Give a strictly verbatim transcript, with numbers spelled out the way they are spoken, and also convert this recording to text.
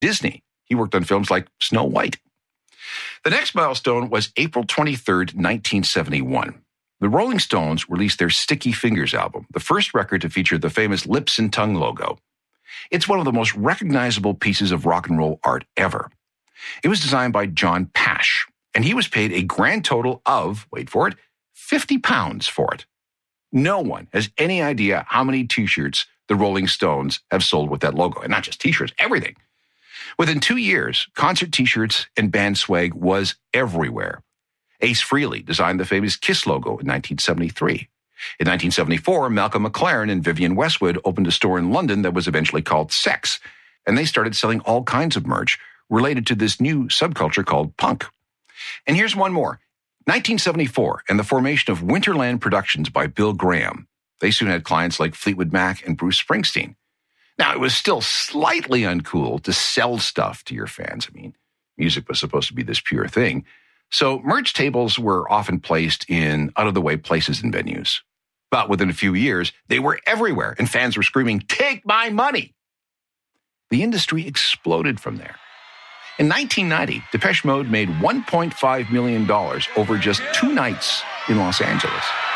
Disney. He worked on films like Snow White. The next milestone was April twenty-third, nineteen seventy-one. The Rolling Stones released their Sticky Fingers album, the first record to feature the famous lips and tongue logo. It's one of the most recognizable pieces of rock and roll art ever. It was designed by John Pash, and he was paid a grand total of, wait for it, fifty pounds for it. No one has any idea how many t-shirts the Rolling Stones have sold with that logo. And not just t-shirts, everything. Within two years, concert t-shirts and band swag was everywhere. Ace Frehley designed the famous Kiss logo in nineteen seventy-three. In nineteen seventy-four, Malcolm McLaren and Vivienne Westwood opened a store in London that was eventually called Sex, and they started selling all kinds of merch related to this new subculture called punk. And here's one more. nineteen seventy-four and the formation of Winterland Productions by Bill Graham. They soon had clients like Fleetwood Mac and Bruce Springsteen. Now, it was still slightly uncool to sell stuff to your fans. I mean, music was supposed to be this pure thing. So merch tables were often placed in out-of-the-way places and venues. But within a few years, they were everywhere, and fans were screaming, "Take my money!" The industry exploded from there. In nineteen ninety, Depeche Mode made one point five million dollars over just two nights in Los Angeles.